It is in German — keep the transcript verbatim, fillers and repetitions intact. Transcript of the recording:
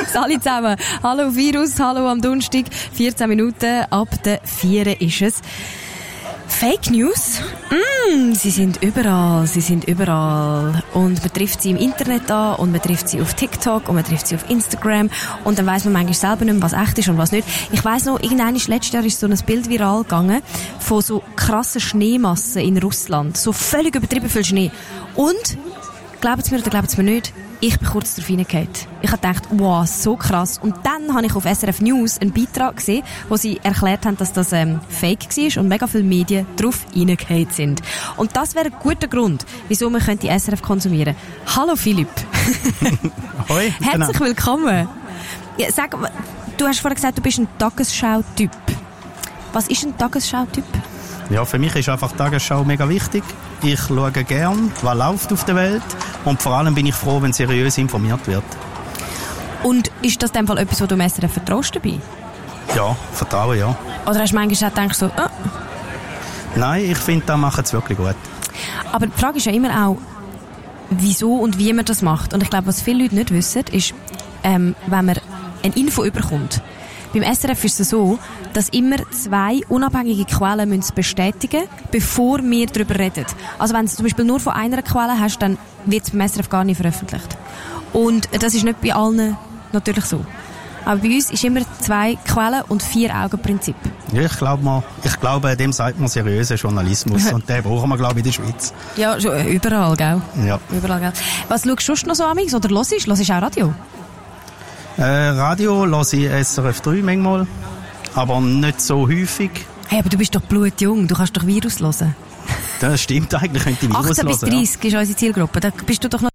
Salut zusammen. Hallo Virus, hallo am Donnerstag. vierzehn Minuten ab der vier ist es. Fake News? Mm, sie sind überall, sie sind überall. Und man trifft sie im Internet an und man trifft sie auf TikTok und man trifft sie auf Instagram und dann weiss man manchmal selber nicht mehr, was echt ist und was nicht. Ich weiss noch, irgendwann ist letztes Jahr ist so ein Bild viral gegangen von so krassen Schneemassen in Russland. So völlig übertrieben viel Schnee. Und, glaubt es mir oder glaubt es mir nicht, ich bin kurz darauf reingefallen. Ich habe gedacht, wow, so krass. Und dann habe ich auf S R F News einen Beitrag gesehen, wo sie erklärt haben, dass das ähm, Fake war und mega viele Medien darauf reingefallen sind. Und das wäre ein guter Grund, wieso man könnte S R F konsumieren. Hallo Philipp. Hoi. Herzlich Genau. willkommen. Ja, sag, du hast vorhin gesagt, du bist ein Tagesschau-Typ. Was ist ein Tagesschau-Typ? Ja, für mich ist einfach die Tagesschau mega wichtig. Ich schaue gern, was läuft auf der Welt. Und vor allem bin ich froh, wenn seriös informiert wird. Und ist das in dem Fall etwas, wo du im S R F vertraust dabei? Ja, Vertrauen, ja. Oder hast du manchmal auch gedacht, so, ah. Nein, ich finde, da machen sie wirklich gut. Aber die Frage ist ja immer auch, wieso und wie man das macht. Und ich glaube, was viele Leute nicht wissen, ist, ähm, wenn man eine Info überkommt. Beim S R F ist es so, dass immer zwei unabhängige Quellen müssen bestätigen müssen, bevor wir darüber reden. Also wenn du zum Beispiel nur von einer Quelle hast, dann wird es beim S R F gar nicht veröffentlicht. Und das ist nicht bei allen natürlich so. Aber bei uns ist immer zwei Quellen und vier Augen Prinzip. Ja, ich glaube mal, ich glaube, dem sagt man seriöser Journalismus. Und den brauchen wir, glaube ich, in der Schweiz. Ja, schon überall, gell? Ja. Überall, gell? Was schaust du noch so an mich? Oder hörst du? Hörst du auch Radio? Äh, Radio höre ich S R F drei manchmal, aber nicht so häufig. Hey, aber du bist doch blutjung, du kannst doch Virus hören. Das stimmt eigentlich, könnte ich Virus achtzehn bis hören, dreißig ja. Ist unsere Zielgruppe, da bist du doch noch